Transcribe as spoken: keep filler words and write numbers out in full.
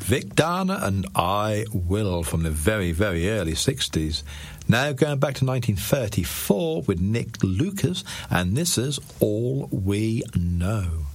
Vic Dana and I Will from the very, very early sixties. Now going back to nineteen thirty-four with Nick Lucas, and this is All We Know.